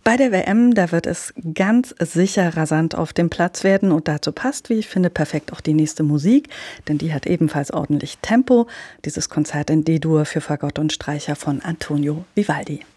Bei der WM, da wird es ganz sicher rasant auf dem Platz werden und dazu passt, wie ich finde, perfekt auch die nächste Musik, denn die hat ebenfalls ordentlich Tempo. Dieses Konzert in D-Dur für Fagott und Streicher von Antonio Vivaldi.